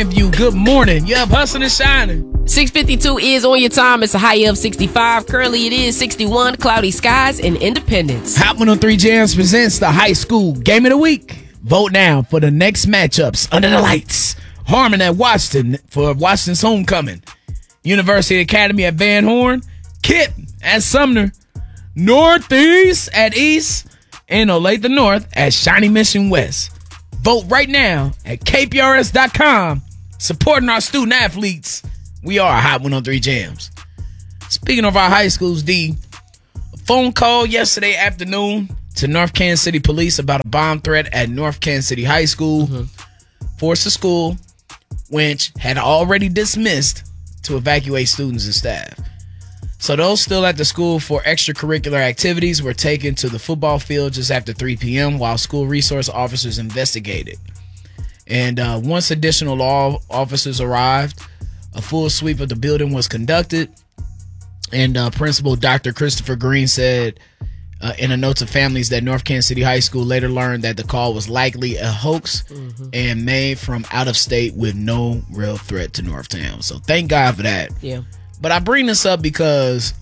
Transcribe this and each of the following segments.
Grandview, good morning. Yup, hustling and shining. 6:52 is on your time. It's a high of 65. Currently, it is 61. Cloudy skies in Independence. Hot 103 Jams presents the High School Game of the Week. Vote now for the next matchups under the lights. Harmon at Washington for Washington's homecoming. University Academy at Van Horn. Kip at Sumner. Northeast at East. And Olathe North at Shawnee Mission West. Vote right now at kprs.com. Supporting our student athletes. We are Hot 103 Jams. Speaking of our high schools, D, a phone call yesterday afternoon to North Kansas City Police about a bomb threat at North Kansas City High School. Forced the school, which had already dismissed, to evacuate students and staff. So those still at the school for extracurricular activities were taken to the football field just after 3 p.m. while school resource officers investigated. And once additional law officers arrived, a full sweep of the building was conducted. And Principal Dr. Christopher Green said in a note to families that North Kansas City High School later learned that the call was likely a hoax and made from out of state with no real threat to Northtown. So thank God for that. Yeah. But I bring this up because,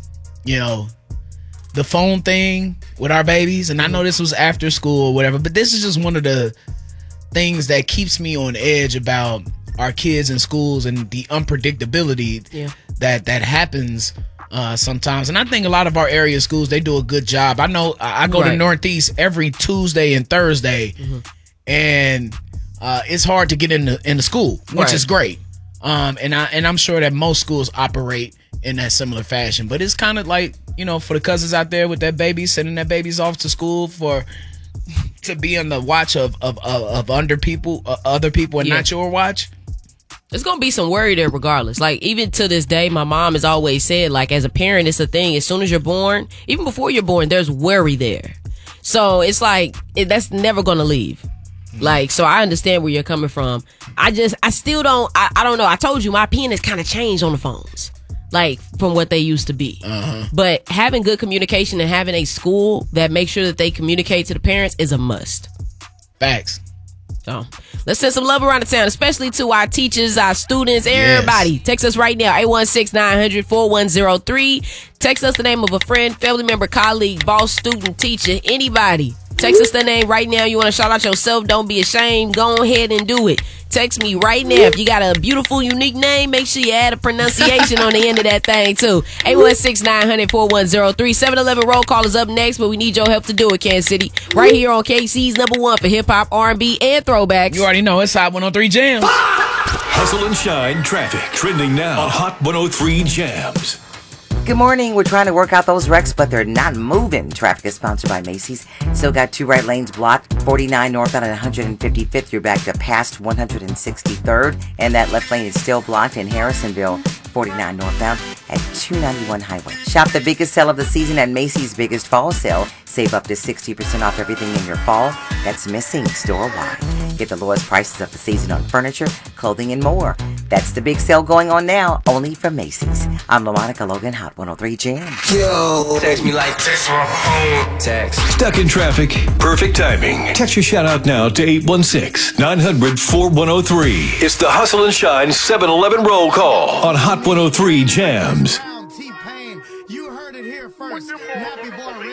the phone thing with our babies, and I know this was after school or whatever, but this is just one of the things that keeps me on edge about our kids in schools and the unpredictability that happens sometimes. And I think a lot of our area schools, they do a good job. I know I go to Northeast every Tuesday and Thursday, and it's hard to get into school, which is great. And I'm sure that most schools operate in that similar fashion, but it's kind of like, for the cousins out there with their babies, sending their babies off to school to be on the watch of other people and not your watch. There's going to be some worry there regardless. Like, even to this day, my mom has always said, like, as a parent, it's a thing. As soon as you're born, even before you're born, there's worry there. So it's like, that's never going to leave. Like, so I understand where you're coming from. I still don't, I don't know. I told you my opinion has kind of changed on the phones, like from what they used to be. But having good communication and having a school that makes sure that they communicate to the parents is a must. Facts. So let's send some love around the town, especially to our teachers, our students, everybody. Yes. Text us right now, 816-900-4103. Text us the name of a friend, family member, colleague, boss, student, teacher, anybody. Text us the name right now. You want to shout out yourself? Don't be ashamed. Go ahead and do it. Text me right now. If you got a beautiful, unique name, make sure you add a pronunciation on the end of that thing, too. 816-900-4103. 7-Eleven roll call is up next, but we need your help to do it, Kansas City. Right here on KC's #1 for hip-hop, R&B, and throwbacks. You already know it's Hot 103 Jams. Hustle and shine traffic. Trending now on Hot 103 Jams. Good morning. We're trying to work out those wrecks, but they're not moving. Traffic is sponsored by Macy's. Still got 2 right lanes blocked. 49 northbound at 155th. You're back to past 163rd. And that left lane is still blocked in Harrisonville. 49 northbound at 291 Highway. Shop the biggest sale of the season at Macy's biggest fall sale. Save up to 60% off everything in your fall that's missing store-wide. Get the lowest prices of the season on furniture, clothing, and more. That's the big sale going on now, only from Macy's. I'm LaMonica Logan, Hot 103 Jams. Yo, text me like text my phone. Text. Stuck in traffic? Perfect timing. Text your shout out now to 816-900-4103. It's the Hustle and Shine 7-Eleven roll call on Hot 103 Jams. T-Pain, you heard it here first. Nappy Boy